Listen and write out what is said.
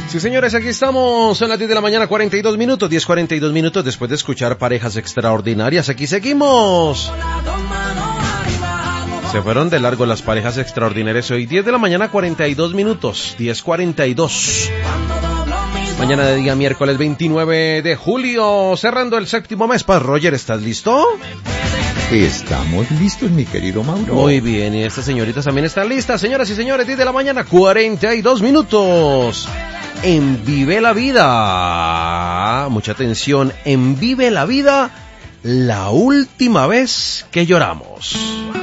Sí, señores, aquí estamos, son las 10 de la mañana, 42 minutos, 10:42 minutos después de escuchar Parejas Extraordinarias. Aquí seguimos. Se fueron de largo las Parejas Extraordinarias hoy, 10 de la mañana, 42 minutos, 10:42. Mañana de día miércoles 29 de julio, cerrando el séptimo mes. Paz Roger, ¿estás listo? Estamos listos, mi querido Mauro. Muy bien, y estas señoritas también están listas. Señoras y señores, 10 de la mañana, 42 minutos. En Vive la Vida. Mucha atención, en Vive la Vida, la última vez que lloramos.